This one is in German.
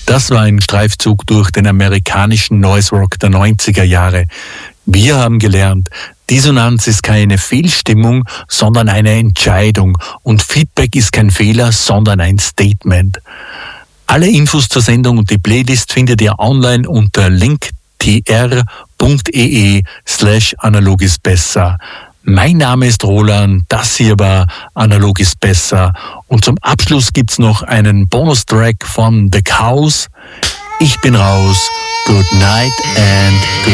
Das war ein Streifzug durch den amerikanischen Noise Rock der 90er Jahre. Wir haben gelernt, Dissonanz ist keine Fehlstimmung, sondern eine Entscheidung. Und Feedback ist kein Fehler, sondern ein Statement. Alle Infos zur Sendung und die Playlist findet ihr online unter linktr.ee/analog ist besser. Mein Name ist Roland, das hier war Analog ist besser. Und zum Abschluss gibt's noch einen Bonustrack von The Cows. Ich bin raus. Good night and good